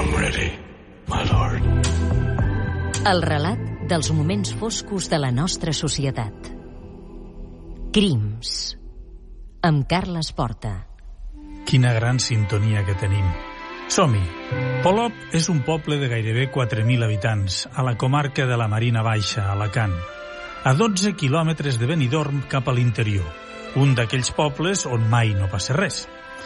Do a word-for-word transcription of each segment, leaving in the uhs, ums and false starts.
am ready, my lord. El relat dels moments foscos de la nostra societat. Crims. Amb Carles Porta. Quina gran sintonia que tenim. Som-hi. Polop és un poble de gairebé quatre mil habitants, a la comarca de la Marina Baixa, a Alacant, a dotze quilòmetres de Benidorm cap a l'interior, un d'aquells pobles on mai no passa res.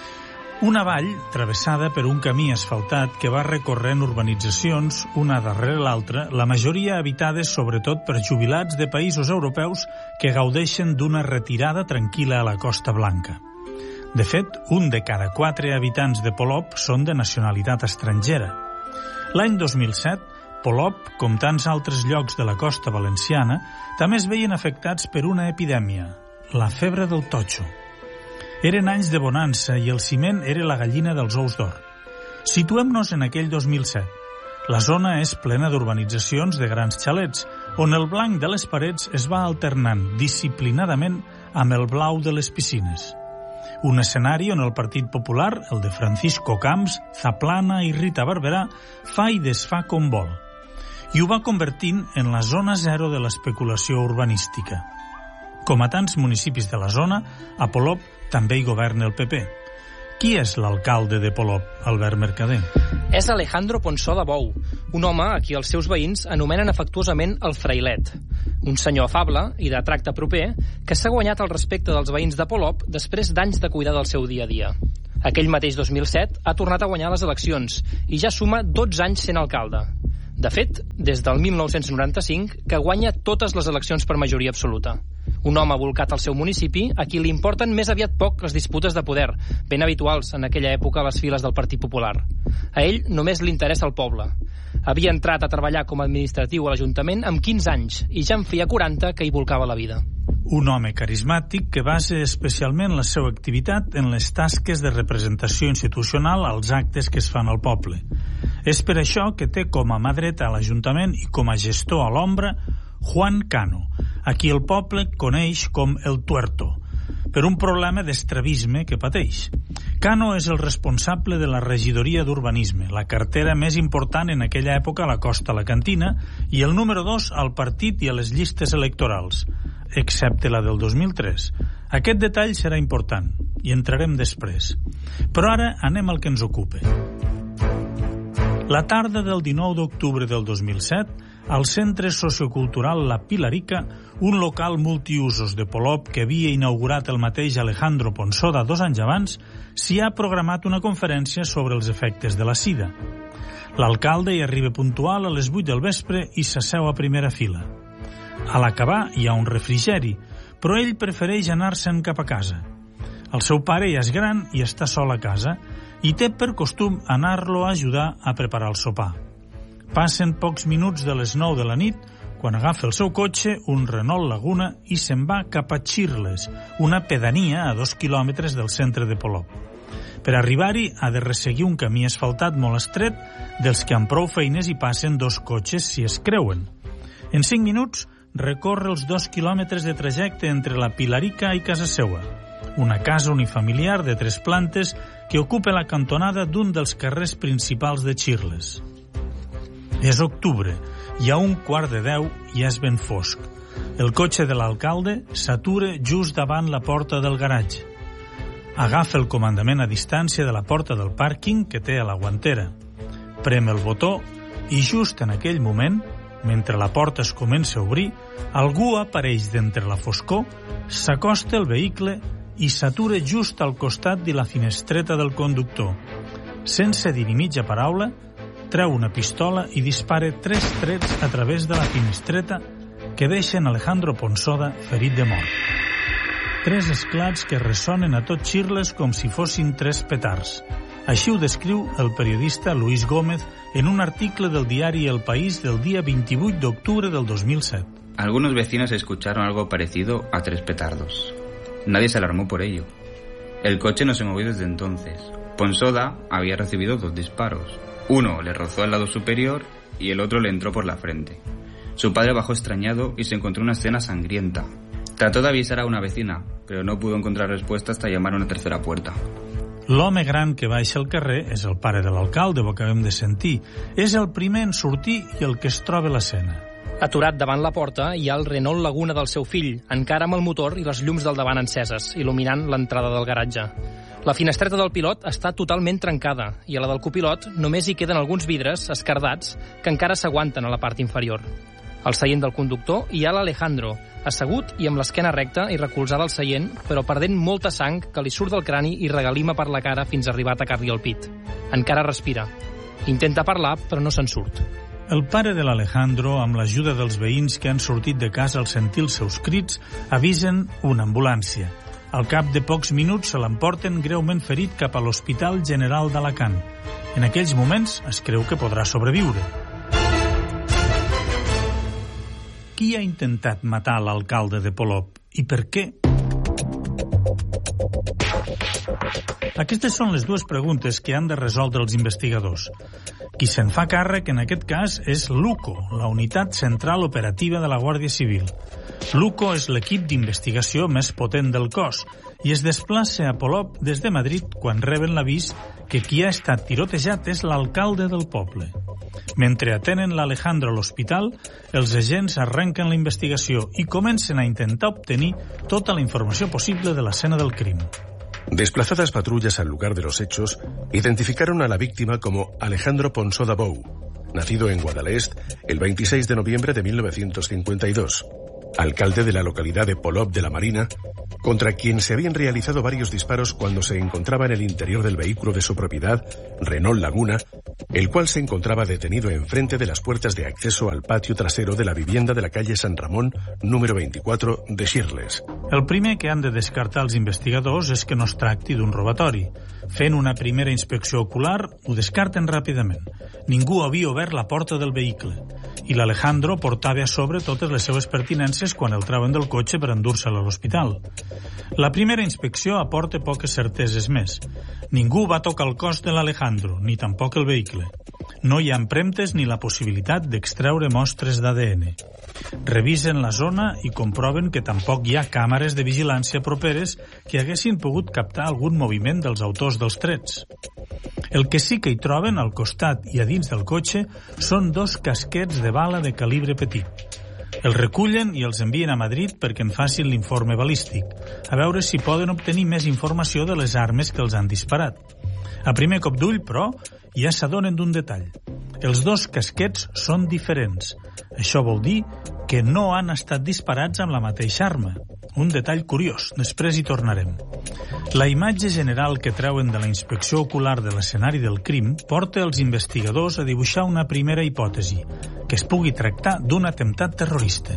Una vall travessada per un camí asfaltat que va recorrent urbanitzacions, una darrere l'altra, la majoria habitades sobretot per jubilats de països europeus que gaudeixen d'una retirada tranquil·la a la Costa Blanca. De fet, un de cada quatre habitants de Polop són de nacionalitat estrangera. L'any dos mil set, Polop, com tants altres llocs de la costa valenciana, també es veien afectats per una epidèmia, la febre del totxo. Eren anys de bonança i el ciment era la gallina dels ous d'or. Situem-nos en aquell dos mil set. La zona és plena d'urbanitzacions de grans xalets, on el blanc de les parets es va alternant disciplinadament amb el blau de les piscines. Un escenari on el Partit Popular, el de Francisco Camps, Zaplana i Rita Barberà, fa i desfà com vol. I ho va convertint en la zona zero de l'especulació urbanística. Com a tants municipis de la zona, a Polop també hi governa el P P. Qui és l'alcalde de Polop, Albert Mercader? És Alejandro Ponsó de Bou, un home a qui els seus veïns anomenen afectuosament el frailet. Un senyor afable i de tracte proper que s'ha guanyat el respecte dels veïns de Polop després d'anys de cuidar del seu dia a dia. Aquell mateix dos mil set ha tornat a guanyar les eleccions i ja suma dotze anys sent alcalde. De fet, des del mil nou-cents noranta-cinc, que guanya totes les eleccions per majoria absoluta. Un home volcat al seu municipi a qui li importen més aviat poc les disputes de poder, ben habituals en aquella època a les files del Partit Popular. A ell només li interessa el poble. Havia entrat a treballar com a administratiu a l'Ajuntament amb quinze anys i ja en feia quaranta que hi volcava la vida. Un home carismàtic que basa especialment la seva activitat en les tasques de representació institucional als actes que es fan al poble. És per això que té com a mà dreta a l'Ajuntament i com a gestor a l'ombra Juan Cano, a qui el poble coneix com el Tuerto, per un problema d'estrabisme que pateix. Cano és el responsable de la regidoria d'urbanisme, la cartera més important en aquella època a la costa alacantina i el número dos al partit i a les llistes electorals, excepte la del dos mil tres. Aquest detall serà important, i entrarem després. Però ara anem al que ens ocupa. La tarda del dinou d'octubre del dos mil set, al Centre Sociocultural La Pilarica, un local multiusos de Polop que havia inaugurat el mateix Alejandro Ponsoda dos anys abans, s'hi ha programat una conferència sobre els efectes de la sida. L'alcalde hi arriba puntual a les vuit del vespre i s'asseu a primera fila. A l'acabar hi ha un refrigeri, però ell prefereix anar-se'n cap a casa. El seu pare ja és gran i està sol a casa i té per costum anar-lo a ajudar a preparar el sopar. Passen pocs minuts de les nou de la nit quan agafa el seu cotxe, un Renault Laguna, i se'n va cap a Xirles, una pedania a dos quilòmetres del centre de Polop. Per arribar-hi ha de resseguir un camí asfaltat molt estret, dels que amb prou feines hi passen dos cotxes si es creuen. En cinc minuts recorre els dos quilòmetres de trajecte entre la Pilarica i casa seua, una casa unifamiliar de tres plantes que ocupa la cantonada d'un dels carrers principals de Xirles. És octubre, i a un quart de deu ja és ben fosc. El cotxe de l'alcalde s'atura just davant la porta del garatge. Agafa el comandament a distància de la porta del pàrquing que té a la guantera. Prem el botó i just en aquell moment, mentre la porta es comença a obrir, algú apareix d'entre la foscor, s'acosta el vehicle i s'atura just al costat de la finestreta del conductor. Sense dir ni mitja paraula, treu una pistola i dispara tres trets a través de la finestreta que deixen Alejandro Ponsoda ferit de mort. Tres esclats que ressonen a tot Xirles com si fossin tres petards. Així ho descriu el periodista Luis Gómez en un article del diari El País del día veintivuit de octubre del dos mil siete. Algunos vecinos escucharon algo parecido a tres petardos. Nadie se alarmó por ello. El coche no se movió desde entonces. Ponsoda había recibido dos disparos. Uno le rozó al lado superior y el otro le entró por la frente. Su padre bajó extrañado y se encontró una escena sangrienta. Trató de avisar a una vecina, pero no pudo encontrar respuesta hasta llamar a una tercera puerta. L'home gran que baixa al carrer és el pare de l'alcalde, ho acabem de sentir. És el primer en sortir i el que es troba a l'escena. Aturat davant la porta hi ha el Renault Laguna del seu fill, encara amb el motor i les llums del davant enceses, il·luminant l'entrada del garatge. La finestreta del pilot està totalment trencada i a la del copilot només hi queden alguns vidres escardats que encara s'aguanten a la part inferior. Al seient del conductor hi ha l'Alejandro, assegut i amb l'esquena recta i recolzada al seient, però perdent molta sang que li surt del crani i regalima per la cara fins a arribar a atacar-li el pit. Encara respira. Intenta parlar, però no se'n surt. El pare de l'Alejandro, amb l'ajuda dels veïns que han sortit de casa al sentir els seus crits, avisen una ambulància. Al cap de pocs minuts se l'emporten greument ferit cap a l'Hospital General d'Alacant. En aquells moments es creu que podrà sobreviure. Qui ha intentat matar l'alcalde de Polop i per què? Aquestes són les dues preguntes que han de resoldre els investigadors. Qui se'n fa càrrec en aquest cas és l'UCO, la Unitat Central Operativa de la Guàrdia Civil. L'UCO és l'equip d'investigació més potent del cos i es desplaça a Polop des de Madrid quan reben l'avís que qui ha estat tirotejat és l'alcalde del poble. Mentre atenen l'Alejandro a l'hospital, els agents arrenquen la investigació i comencen a intentar obtenir tota la informació possible de l'escena del crim. Desplazadas patrullas al lugar de los hechos, identificaron a la víctima como Alejandro Ponsoda Bou, nacido en Guadalest el veintiséis de noviembre de mil novecientos cincuenta y dos, alcalde de la localidad de Polop de la Marina, contra quien se habían realizado varios disparos cuando se encontraba en el interior del vehículo de su propiedad, Renault Laguna, el cual se encontraba detenido enfrente de las puertas de acceso al patio trasero de la vivienda de la calle San Ramón, número veinticuatro de Xirles. El primer que han de descartar els investigadors és que no es tracti d'un robatori. Fent una primera inspecció ocular, ho descarten ràpidament. Ningú havia obert la porta del vehicle i l'Alejandro portava a sobre totes les seues pertinences quan el treuen del cotxe per endur-se'l a l'hospital. La primera inspecció aporta poques certeses més. Ningú va tocar el cos de l'Alejandro, ni tampoc el vehicle. No hi ha empremtes ni la possibilitat d'extreure mostres d'A D N. Revisen la zona i comproven que tampoc hi ha càmeres de vigilància properes que haguessin pogut captar algun moviment dels autors dels trets. El que sí que hi troben al costat i a dins del cotxe són dos casquets de bala de calibre petit. Els recullen i els envien a Madrid perquè en facin l'informe balístic, a veure si poden obtenir més informació de les armes que els han disparat. A primer cop d'ull, però, ja s'adonen d'un detall. Els dos casquets són diferents. Això vol dir que no han estat disparats amb la mateixa arma. Un detall curiós, després hi tornarem. La imatge general que treuen de la inspecció ocular de l'escenari del crim porta els investigadors a dibuixar una primera hipòtesi, que es pugui tractar d'un atemptat terrorista.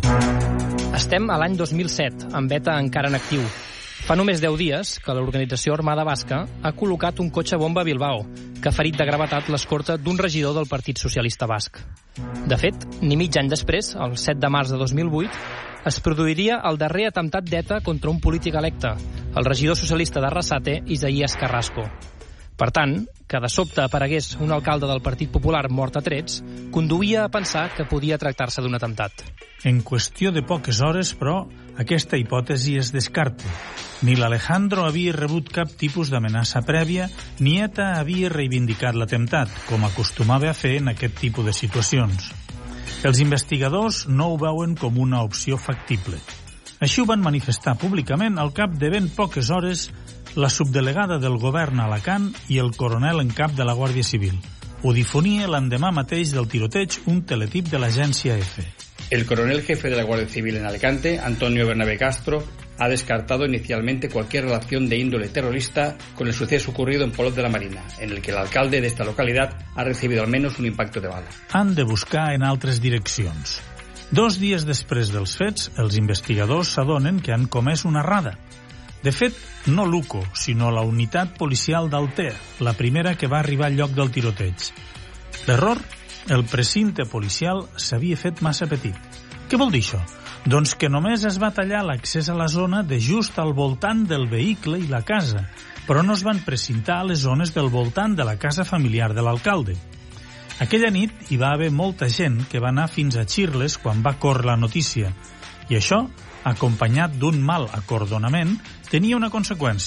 Estem a l'any dos mil set, amb ETA encara en actiu. Fa només deu dies que l'organització Armada Basca ha col·locat un cotxe bomba a Bilbao, que ha ferit de gravetat l'escorta d'un regidor del Partit Socialista Basc. De fet, ni mig any després, el set de març de dos mil vuit, es produiria el darrer atemptat d'ETA contra un polític electe, el regidor socialista d'Arrasate, Isaías Carrasco. Per tant, que de sobte aparegués un alcalde del Partit Popular mort a trets, conduïa a pensar que podia tractar-se d'un atemptat. En qüestió de poques hores, però, aquesta hipòtesi es descarta. Ni l'Alejandro havia rebut cap tipus d'amenaça prèvia, ni ETA havia reivindicat l'atemptat, com acostumava a fer en aquest tipus de situacions. Els investigadors no ho veuen com una opció factible. Així ho van manifestar públicament al cap de ben poques hores la subdelegada del govern a Alacant i el coronel en cap de la Guàrdia Civil. Ho difonia l'endemà mateix del tiroteig un teletip de l'agència EFE. El coronel jefe de la Guardia Civil en Alicante, Antonio Bernabé Castro, ha descartado inicialmente cualquier relación de índole terrorista con el suceso ocurrido en Polop de la Marina, en el que el alcalde de esta localidad ha recibido al menos un impacto de bala. Han de buscar en altres direccions. Dos dies després dels fets, els investigadors s'adonen que han comès una errada. De fet, no l'UCO, sinó la unitat policial d'Altea, la primera que va arribar al lloc del tiroteig. L'error? El precinte policial s'havia fet massa petit. Què vol dir això? Doncs que només es va tallar l'accés a la zona de just al voltant del vehicle i la casa, però no es van precintar a les zones del voltant de la casa familiar de l'alcalde. Aquella nit hi va haver molta gent que va anar fins a Xirles quan va córrer la notícia, i això, acompanyat d'un mal acordonament, tenia una conseqüència.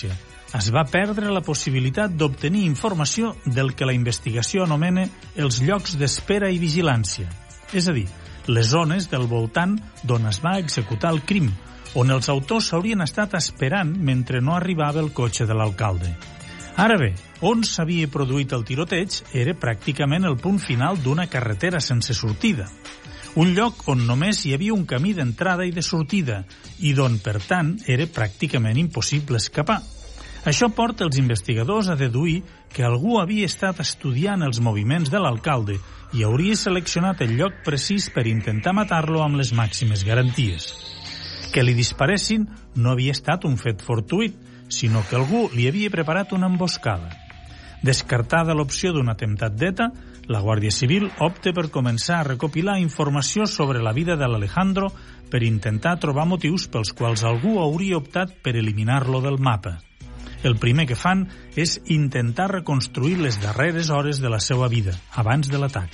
es va perdre la possibilitat d'obtenir informació del que la investigació anomena els llocs d'espera i vigilància, és a dir, les zones del voltant d'on es va executar el crim, on els autors s'haurien estat esperant mentre no arribava el cotxe de l'alcalde. Ara bé, on s'havia produït el tiroteig era pràcticament el punt final d'una carretera sense sortida. Un lloc on només hi havia un camí d'entrada i de sortida i d'on, per tant, era pràcticament impossible escapar. Això porta els investigadors a deduir que algú havia estat estudiant els moviments de l'alcalde i hauria seleccionat el lloc precís per intentar matar-lo amb les màximes garanties. Que li disparessin no havia estat un fet fortuït, sinó que algú li havia preparat una emboscada. Descartada l'opció d'un atemptat d'E T A, la Guàrdia Civil opta per començar a recopilar informació sobre la vida de l'Alejandro per intentar trobar motius pels quals algú hauria optat per eliminar-lo del mapa. El primer que fan és intentar reconstruir les darreres hores de la seva vida, abans de l'atac.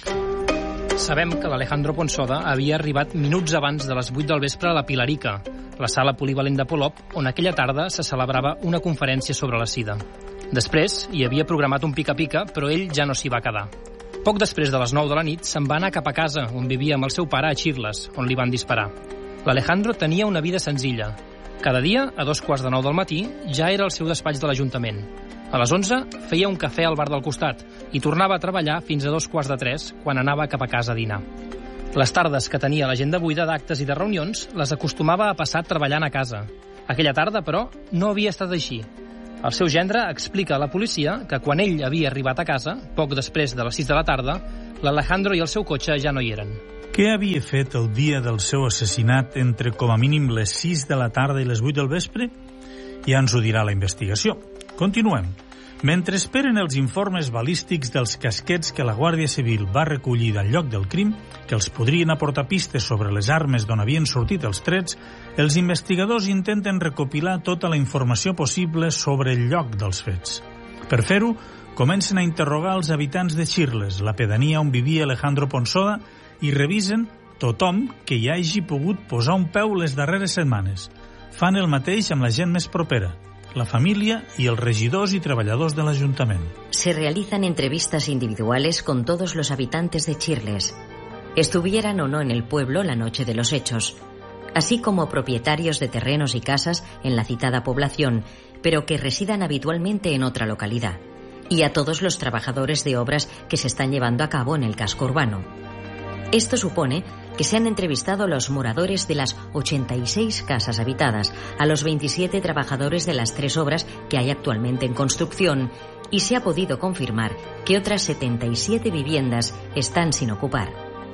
Sabem que l'Alejandro Ponsoda havia arribat minuts abans de les vuit del vespre a la Pilarica, la sala polivalent de Polop, on aquella tarda se celebrava una conferència sobre la sida. Després hi havia programat un pica-pica, però ell ja no s'hi va quedar. Poc després de les nou de la nit se'n va anar cap a casa, on vivia amb el seu pare a Xirles, on li van disparar. L'Alejandro tenia una vida senzilla. Cada dia, a dos quarts de nou del matí, ja era al seu despatx de l'Ajuntament. A les onze feia un cafè al bar del costat i tornava a treballar fins a dos quarts de tres, quan anava cap a casa a dinar. Les tardes que tenia l'agenda buida d'actes i de reunions les acostumava a passar treballant a casa. Aquella tarda, però, no havia estat així. El seu gendre explica a la policia que quan ell havia arribat a casa, poc després de les sis de la tarda, l'Alejandro i el seu cotxe ja no hi eren. Què havia fet el dia del seu assassinat entre com a mínim les sis de la tarda i les vuit del vespre? Ja ens ho dirà la investigació. Continuem. Mentre esperen els informes balístics dels casquets que la Guàrdia Civil va recollir del lloc del crim, que els podrien aportar pistes sobre les armes d'on havien sortit els trets, els investigadors intenten recopilar tota la informació possible sobre el lloc dels fets. Per fer-ho, comencen a interrogar els habitants de Xirles, la pedania on vivia Alejandro Ponsoda, i revisen tothom que hi hagi pogut posar un peu les darreres setmanes. Fan el mateix amb la gent més propera, la familia y els regidors y treballadors de l'Ajuntament. Se realizan entrevistas individuales con todos los habitantes de Xirles, estuvieran o no en el pueblo la noche de los hechos, así como propietarios de terrenos y casas en la citada población, pero que residan habitualmente en otra localidad, y a todos los trabajadores de obras que se están llevando a cabo en el casco urbano. Esto supone que se han entrevistado a los moradores de las ochenta y seis casas habitadas, a los veintisiete trabajadores de las tres obras que hay actualmente en construcción, y se ha podido confirmar que otras setenta y siete viviendas están sin ocupar.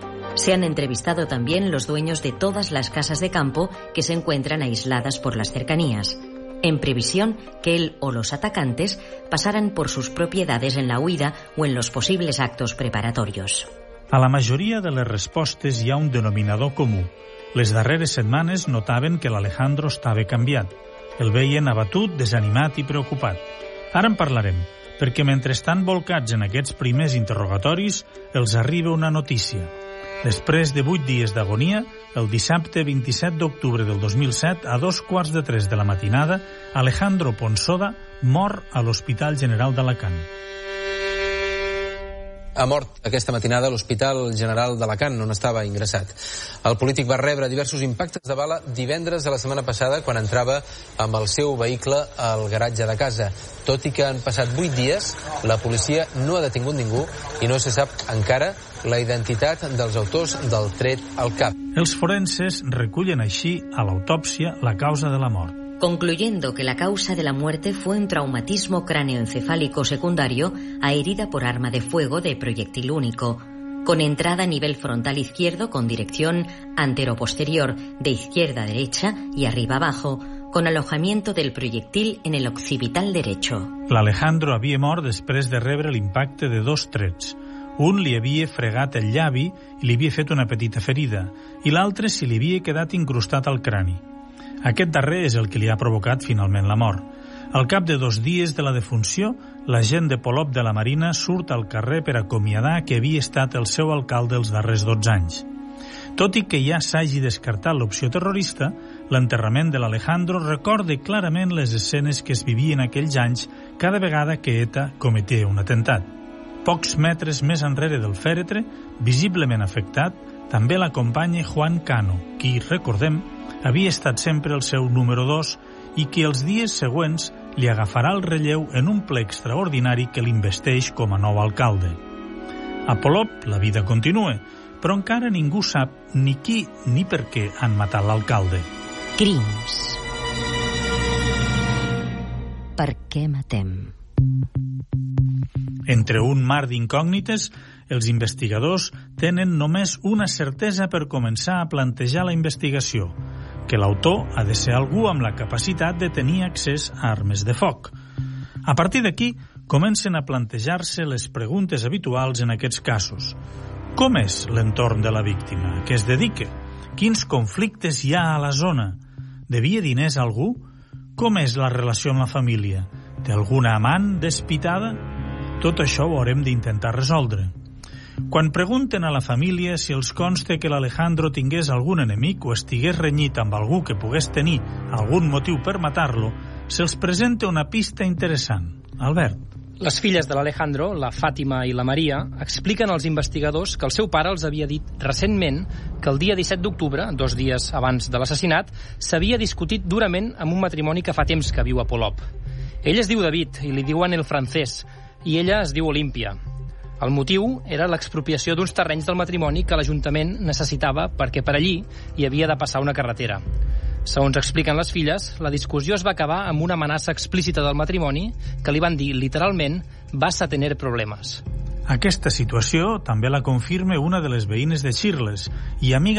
Se han entrevistado también los dueños de todas las casas de campo que se encuentran aisladas por las cercanías, en previsión que él o los atacantes pasaran por sus propiedades en la huida o en los posibles actos preparatorios. A la majoria de les respostes hi ha un denominador comú. Les darreres setmanes notaven que l'Alejandro estava canviat. El veien abatut, desanimat i preocupat. Ara en parlarem, perquè mentre estan volcats en aquests primers interrogatoris, els arriba una notícia. Després de vuit dies d'agonia, el dissabte vint-i-set d'octubre del dos mil set, a dos quarts de tres de la matinada, Alejandro Ponsoda mor a l'Hospital General d'Alacant. Ha mort aquesta matinada a l'Hospital General d'Alacant, on estava ingressat. El polític va rebre diversos impactes de bala divendres de la setmana passada quan entrava amb el seu vehicle al garatge de casa. Tot i que han passat vuit dies, la policia no ha detingut ningú i no se sap encara la identitat dels autors del tret al cap. Els forenses recullen així a l'autòpsia la causa de la mort. Concluyendo que la causa de la muerte fue un traumatismo cráneoencefálico secundario a herida por arma de fuego de proyectil único, con entrada a nivel frontal izquierdo con dirección antero-posterior de izquierda a derecha y arriba abajo, con alojamiento del proyectil en el occipital derecho. L'Alejandro havia mort després de rebre l'impacte de dos trets. Un li havia fregat el llavi i li havia fet una petita ferida, i l'altre se li havia quedat incrustat al crani. Aquest darrer és el que li ha provocat finalment la mort. Al cap de dos dies de la defunció, l'agent de Polop de la Marina surt al carrer per acomiadar que havia estat el seu alcalde els darrers dotze anys. Tot i que ja s'hagi descartat l'opció terrorista, L'enterrament de l'Alejandro recorda clarament les escenes que es vivien aquells anys cada vegada que ETA cometia un atemptat. Pocs metres més enrere del fèretre, visiblement afectat, també l'acompanya Juan Cano, qui, recordem, havia estat sempre el seu número dos i que els dies següents li agafarà el relleu en un ple extraordinari que l'investeix com a nou alcalde. A Polop la vida continua, però encara ningú sap ni qui ni per què han matat l'alcalde. Crims. Per què matem? Entre un mar d'incògnites, els investigadors tenen només una certesa per començar a plantejar la investigació, que l'autor ha de ser algú amb la capacitat de tenir accés a armes de foc. A partir d'aquí, comencen a plantejar-se les preguntes habituals en aquests casos. Com és l'entorn de la víctima? A què es dedica? Quins conflictes hi ha a la zona? Devia diners a algú? Com és la relació amb la família? Té alguna amant despitada? Tot això ho haurem d'intentar resoldre. Quan pregunten a la família si els consta que l'Alejandro tingués algun enemic o estigués renyit amb algú que pogués tenir algun motiu per matar-lo, se'ls presenta una pista interessant. Albert. Les filles de l'Alejandro, la Fàtima i la Maria, expliquen als investigadors que el seu pare els havia dit recentment que el dia disset d'octubre, dos dies abans de l'assassinat, s'havia discutit durament amb un matrimoni que fa temps que viu a Polop. Ell es diu David i li diuen el francès, i ella es diu Olímpia. El motiu era l'expropiació d'uns terrenys del matrimoni que l'Ajuntament necessitava perquè per allí hi havia de passar una carretera. Segons expliquen les filles, la discussió es va acabar amb una amenaça explícita del matrimoni que li van dir literalment «vas a tener problemes». Aquesta situació també la confirma una de les veïnes de Xirles i amiga